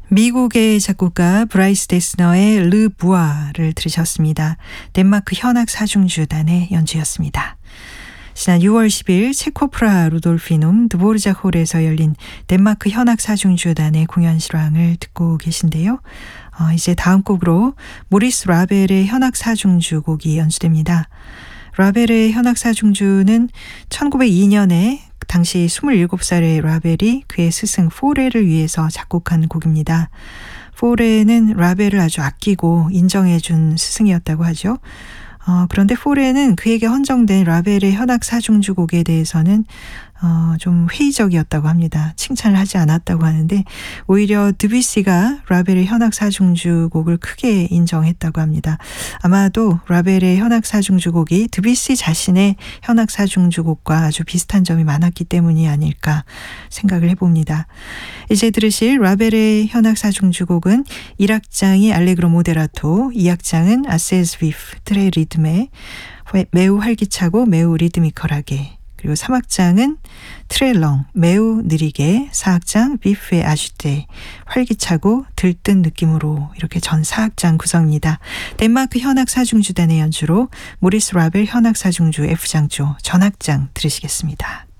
미국의 작곡가 브라이스 데스너의 르 부아를 들으셨습니다. 덴마크 현악 사중주단의 연주였습니다. 지난 6월 10일 체코프라 루돌피눔 드보르작 홀에서 열린 덴마크 현악 사중주단의 공연 실황을 듣고 계신데요. 이제 다음 곡으로 모리스 라벨의 현악 사중주 곡이 연주됩니다. 라벨의 현악 사중주는 1902년에 당시 27살의 라벨이 그의 스승 포레를 위해서 작곡한 곡입니다. 포레는 라벨을 아주 아끼고 인정해준 스승이었다고 하죠. 그런데 포레는 그에게 헌정된 라벨의 현악 사중주 곡에 대해서는 좀 회의적이었다고 합니다. 칭찬을 하지 않았다고 하는데 오히려 드뷔시가 라벨의 현악 사중주 곡을 크게 인정했다고 합니다. 아마도 라벨의 현악 사중주 곡이 드뷔시 자신의 현악 사중주 곡과 아주 비슷한 점이 많았기 때문이 아닐까 생각을 해봅니다. 이제 들으실 라벨의 현악 사중주 곡은 1악장이 알레그로 모데라토, 2악장은 아세스 비프 트레 리듬에 매우 활기차고 매우 리드미컬하게, 그리고 3악장은 트레렁 매우 느리게, 4악장 비프의 아주테 활기차고 들뜬 느낌으로, 이렇게 전 4악장 구성입니다. 덴마크 현악 사중주단의 연주로 모리스 라벨 현악 사중주 F장조 전악장 들으시겠습니다.